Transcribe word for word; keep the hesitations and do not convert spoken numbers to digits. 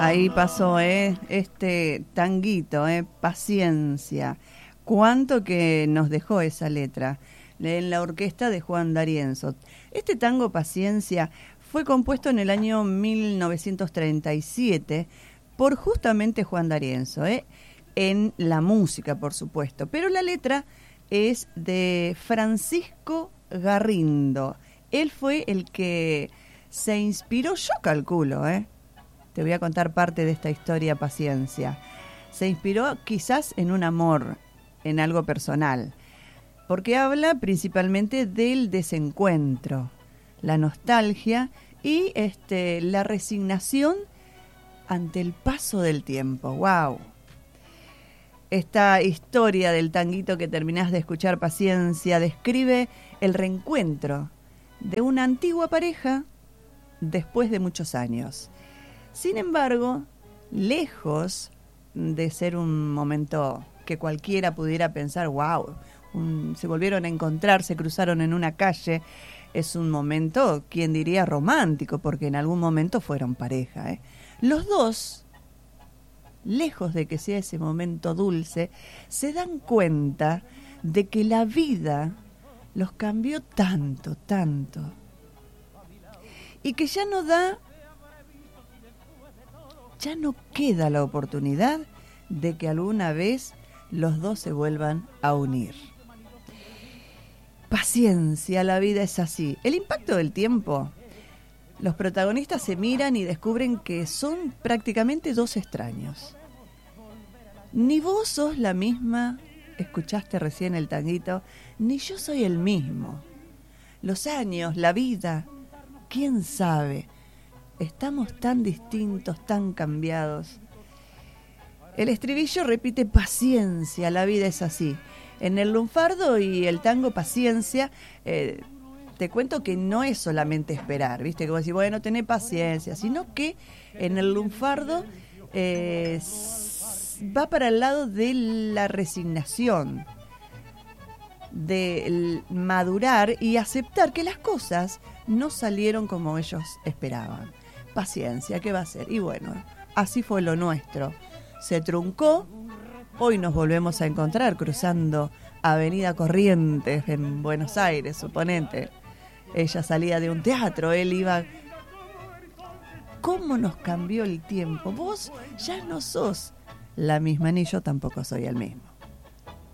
Ahí pasó, ¿eh? Este tanguito, ¿eh? Paciencia. ¿Cuánto que nos dejó esa letra? En la orquesta de Juan D'Arienzo. Este tango Paciencia fue compuesto en el año mil novecientos treinta y siete por justamente Juan D'Arienzo, ¿eh? En la música, por supuesto. Pero la letra es de Francisco Garrindo. Él fue el que se inspiró, yo calculo, ¿eh? Te voy a contar parte de esta historia, Paciencia. Se inspiró quizás en un amor, en algo personal, porque habla principalmente del desencuentro, la nostalgia y este, la resignación ante el paso del tiempo. ¡Wow! Esta historia del tanguito que terminás de escuchar, Paciencia, describe el reencuentro de una antigua pareja después de muchos años. Sin embargo, lejos de ser un momento que cualquiera pudiera pensar, wow, un, se volvieron a encontrar, se cruzaron en una calle, es un momento, quien diría, romántico, porque en algún momento fueron pareja, ¿eh? Los dos, lejos de que sea ese momento dulce, se dan cuenta de que la vida los cambió tanto, tanto, y que ya no da... ya no queda la oportunidad de que alguna vez los dos se vuelvan a unir. Paciencia, la vida es así. El impacto del tiempo. Los protagonistas se miran y descubren que son prácticamente dos extraños. Ni vos sos la misma, escuchaste recién el tanguito, ni yo soy el mismo. Los años, la vida, quién sabe. Estamos tan distintos, tan cambiados. El estribillo repite paciencia, la vida es así. En el lunfardo y el tango Paciencia, eh, te cuento que no es solamente esperar, ¿viste? Que vos decís, bueno, tené paciencia, sino que en el lunfardo eh, va para el lado de la resignación, de madurar y aceptar que las cosas no salieron como ellos esperaban. Paciencia, ¿qué va a ser? Y bueno, así fue lo nuestro. Se truncó, hoy nos volvemos a encontrar cruzando Avenida Corrientes en Buenos Aires, suponete. Ella salía de un teatro, él iba... ¿Cómo nos cambió el tiempo? Vos ya no sos la misma, ni yo tampoco soy el mismo.